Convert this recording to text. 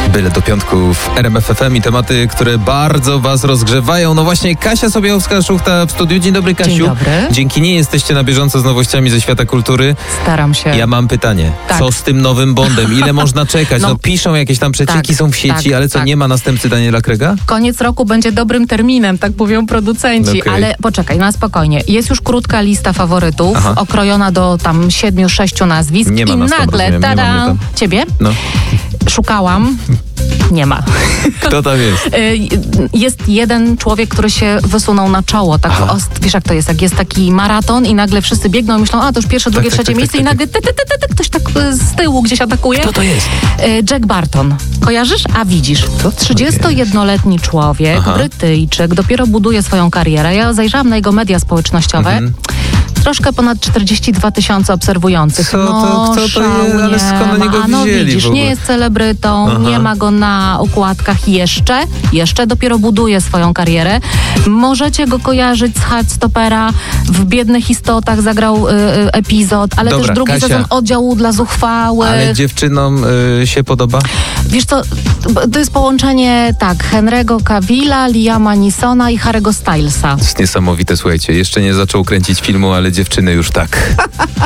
Byle do piątku w RMF FM i tematy, które bardzo was rozgrzewają. No właśnie, Kasia Sobiechowska-Szuchta w studiu. Dzień dobry, Kasiu. Dzień dobry. Dzięki niej jesteście na bieżąco z nowościami ze świata kultury. Staram się. Ja mam pytanie. Tak. Co z tym nowym Bondem? Ile można czekać? No piszą jakieś tam przecieki, tak, są w sieci, tak, ale co, tak. nie ma następcy Daniela Craiga? Koniec roku będzie dobrym terminem, tak mówią producenci, Okej. ale poczekaj, na spokojnie. Jest już krótka lista faworytów, Aha. okrojona do tam 7-6 nazwisk Nie ma i nas tam, nagle, rozumiem, nie ma mnie tada, tam. ciebie? No. Szukałam. Nie ma. Kto tam jest? Jest jeden człowiek, który się wysunął na czoło. Tak, wiesz jak to jest, jak jest taki maraton i nagle wszyscy biegną i myślą, a to już pierwsze, drugie, trzecie miejsce i nagle ktoś tak z tyłu gdzieś atakuje. Kto to jest? Jack Barton. Kojarzysz? A widzisz. To co 31-letni człowiek, Aha. Brytyjczyk, dopiero buduje swoją karierę. Ja zajrzałam na jego media społecznościowe. Troszkę ponad 42 000 obserwujących. Co to- kto to jest? Ale skąd na niego no wzięli widzisz, w ogóle? nie jest celebrytą, Aha. nie ma go na okładkach jeszcze dopiero buduje swoją karierę. Możecie go kojarzyć z Heartstopera, w Biednych Istotach zagrał epizod, ale Dobra, też drugi Kasia. sezon Oddziału dla Zuchwałych. Ale dziewczynom się podoba? Wiesz co, to jest połączenie Henry'ego Cavilla, Liama Neesona i Harry'ego Stylesa. To jest niesamowite, słuchajcie. Jeszcze nie zaczął kręcić filmu, ale dziewczyny już tak.